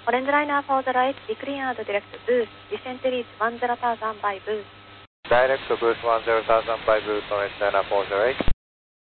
Orange liner for the right, be cleared direct booth, descent reach 10,000 by booth. Direct booth 10,000 by booth, orange liner for the right.